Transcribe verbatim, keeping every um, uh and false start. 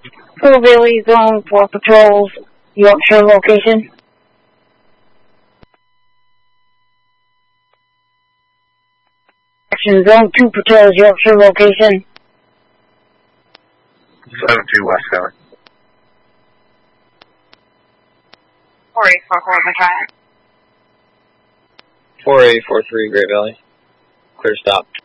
Full Bailey Zone four patrols, Yorkshire location. Action Zone two patrols, Yorkshire location. seven two West Valley. four eight four four Battalion. four eight four three Great Valley. Clear stop.